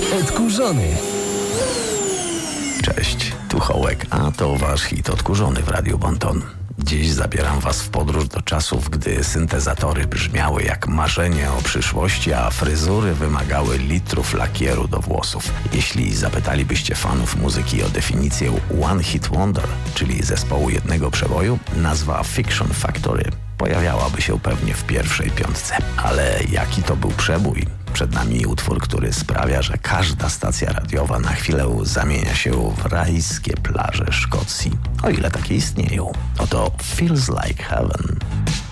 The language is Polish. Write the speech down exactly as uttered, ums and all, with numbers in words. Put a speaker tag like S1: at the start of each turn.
S1: Odkurzony.
S2: Cześć, tu Hołek, a to wasz hit Odkurzony w Radiu Bonton. Dziś zabieram was w podróż do czasów, gdy syntezatory brzmiały jak marzenie o przyszłości, a fryzury wymagały litrów lakieru do włosów. Jeśli zapytalibyście fanów muzyki o definicję One Hit Wonder, czyli zespołu jednego przeboju, nazwa Fiction Factory pojawiałaby się pewnie w pierwszej piątce. Ale jaki to był przebój? Przed nami utwór, który sprawia, że każda stacja radiowa na chwilę zamienia się w rajskie plaże Szkocji, o ile takie istnieją. Oto Feels Like Heaven.